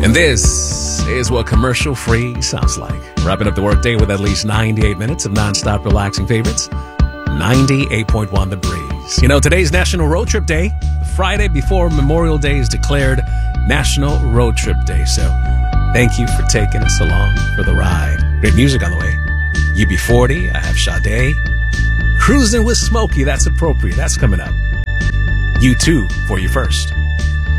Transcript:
And this is what commercial-free sounds like. Wrapping up the workday with at least 98 minutes of nonstop relaxing favorites. 98.1 The Breeze. You know, today's National Road Trip Day. The Friday before Memorial Day is declared National Road Trip Day. So thank you for taking us along for the ride. Great music on the way. UB40, I have Sade. Cruising with Smokey, that's appropriate. That's coming up. U2 for you first.